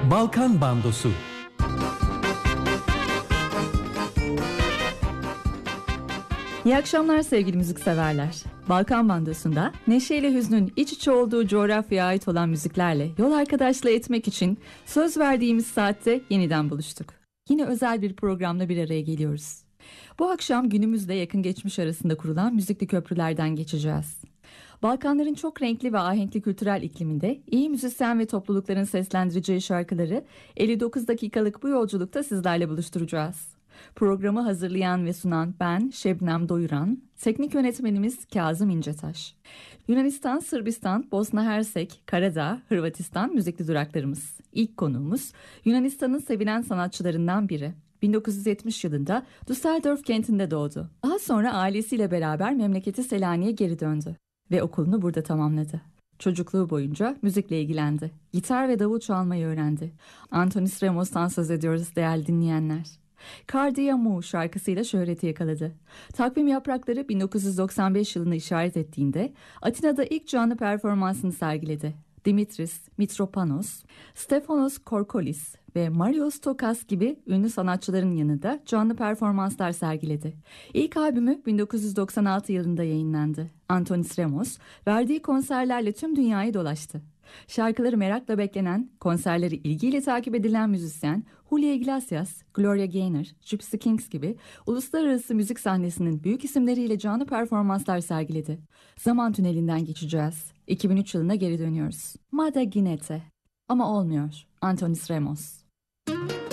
Balkan Bandosu. İyi akşamlar sevgili müzikseverler. Balkan Bandosu'nda neşe ile hüznün iç içe olduğu coğrafyaya ait olan müziklerle yol arkadaşlığı etmek için söz verdiğimiz saatte yeniden buluştuk. Yine özel bir programla bir araya geliyoruz. Bu akşam günümüzle yakın geçmiş arasında kurulan müzikli köprülerden geçeceğiz. Balkanların çok renkli ve ahenkli kültürel ikliminde iyi müzisyen ve toplulukların seslendireceği şarkıları 59 dakikalık bu yolculukta sizlerle buluşturacağız. Programı hazırlayan ve sunan ben Şebnem Doyuran, teknik yönetmenimiz Kazım İncetaş. Yunanistan, Sırbistan, Bosna Hersek, Karadağ, Hırvatistan müzikli duraklarımız. İlk konuğumuz Yunanistan'ın sevilen sanatçılarından biri. 1970 yılında Düsseldorf kentinde doğdu. Daha sonra ailesiyle beraber memleketi Selanik'e geri döndü ve okulunu burada tamamladı. Çocukluğu boyunca müzikle ilgilendi. Gitar ve davul çalmayı öğrendi. Antonis Remos'tan söz ediyoruz değerli dinleyenler. Kardia Mu şarkısıyla şöhreti yakaladı. Takvim Yaprakları 1995 yılını işaret ettiğinde Atina'da ilk canlı performansını sergiledi. Dimitris Mitropanos, Stefanos Korkolis ve Marios Tokas gibi ünlü sanatçıların yanında canlı performanslar sergiledi. İlk albümü 1996 yılında yayınlandı. Antonis Remos verdiği konserlerle tüm dünyayı dolaştı. Şarkıları merakla beklenen, konserleri ilgiyle takip edilen müzisyen Julio Iglesias, Gloria Gaynor, Gypsy Kings gibi uluslararası müzik sahnesinin büyük isimleriyle canlı performanslar sergiledi. Zaman tünelinden geçeceğiz. 2003 yılına geri dönüyoruz. Mada Ginete. Ama olmuyor. Antonis Remos.